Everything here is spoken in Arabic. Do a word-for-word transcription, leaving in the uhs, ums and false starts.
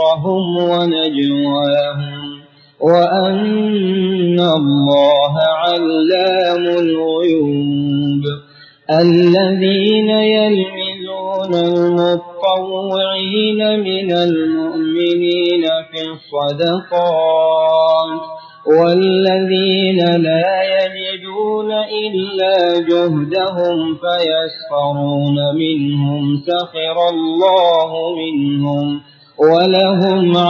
سرهم ونجواهم وأن الله علام الغيوب. الذين يلمزون المطوعين من المؤمنين في الصدقات والذين لا يجدون إلا جهدهم فيسخرون منهم سخر الله منهم ولهم